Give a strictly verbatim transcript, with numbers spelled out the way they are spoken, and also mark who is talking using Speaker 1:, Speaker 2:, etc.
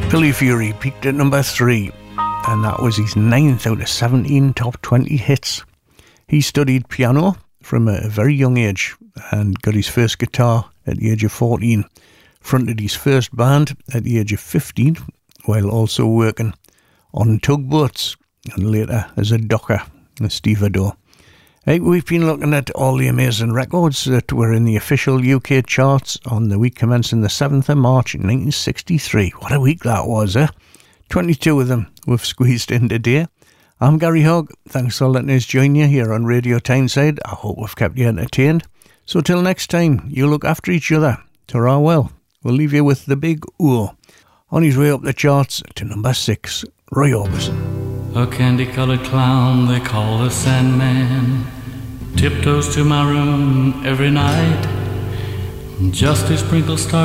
Speaker 1: Billy Fury peaked at number three, and that was his ninth out of seventeen top twenty hits. He studied piano from a very young age and got his first guitar at the age of fourteen. Fronted his first band at the age of fifteen, while also working on tugboats and later as a docker, a stevedore. Hey, we've been looking at all the amazing records that were in the official U K charts on the week commencing the seventh of March nineteen sixty-three. What a week that was, eh? twenty-two of them we've squeezed in today. I'm Gary Hogg. Thanks for letting us join you here on Radio Tyneside. I hope we've kept you entertained. So till next time, you look after each other. Ta-ra well. We'll leave you with the Big O. On his way up the charts to number six, Roy Orbison.
Speaker 2: A candy-colored clown they call the Sandman tiptoes to my room every night just to sprinkle stars